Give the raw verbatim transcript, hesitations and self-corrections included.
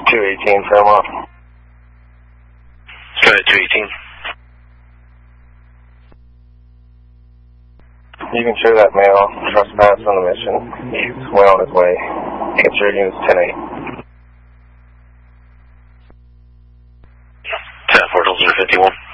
two eighteen, Fairmont. Go ahead, two eighteen. You can share that male. Trespass on the mission. He's well on his way. Answer units ten eight. ten four, fifty-one.